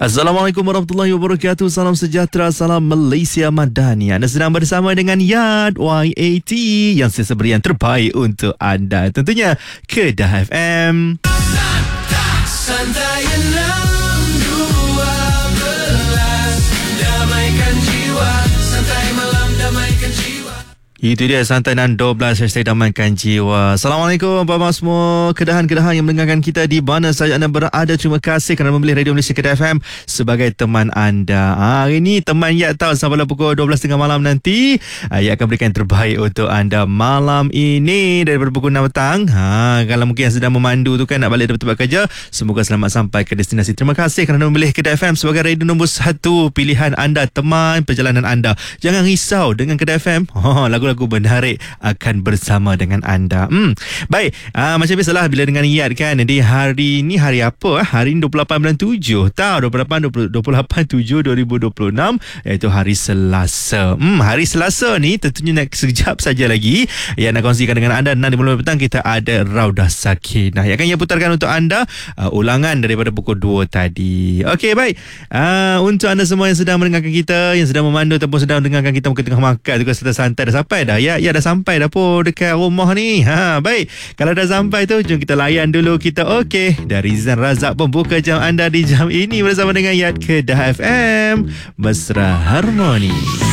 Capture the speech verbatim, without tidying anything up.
Assalamualaikum warahmatullahi wabarakatuh. Salam sejahtera, salam Malaysia Madani. Anda sedang bersama dengan Yad Y A T yang sentiasa beri yang terbaik untuk anda. Tentunya Kedah F M. Santai enam dua belas, damaikan jiwa. Santai malam, damaikan jiwa. Itu dia Santai enam dua belas, hashtag damaikan jiwa. Assalamualaikum Bapak semua Kedahan-kedahan yang mendengarkan kita di mana saja anda berada. Terima kasih kerana memilih Radio Malaysia Kedah F M sebagai teman anda. ha, Hari ini teman Yat tahu sampai pukul dua belas tiga puluh malam nanti Yat akan berikan yang terbaik untuk anda malam ini daripada pukul enam petang. ha, Kalau mungkin yang sedang memandu tu kan, nak balik dari tempat kerja, semoga selamat sampai ke destinasi. Terima kasih kerana memilih Kedah F M sebagai radio nombor satu pilihan anda, teman perjalanan anda. Jangan risau dengan Kedah F M. ha, Lagu-lagu menarik akan bersama dengan anda. Hmm. Baik, uh, macam biasalah bila dengan Yat kan, di hari ni hari apa? Eh? Hari ni dua puluh lapan bulan tujuh. Tahu dua puluh lapan, dua puluh lapan tujuh dua ribu dua puluh enam, iaitu hari Selasa. Hmm, hari Selasa ni tentunya nak sekejap saja lagi yang nak kongsikan dengan anda. enam lima puluh petang kita ada Raudah Sakinah yang akan ia putarkan untuk anda uh, ulangan daripada pukul dua tadi. Okey, baik. Uh, untuk anda semua yang sedang mendengarkan kita, yang sedang memandu ataupun sedang mendengarkan kita mungkin tengah makan juga, sedang santai, dah sampai dah. Ya, ya dah sampai dah pun dekat rumah ni. Ha, baik. Kalau dah sampai tu, jom kita layan dulu kita. Okey, dari Zan Razak pembuka jam anda di jam ini bersama dengan Yat Kedah F M. Mesra Harmoni.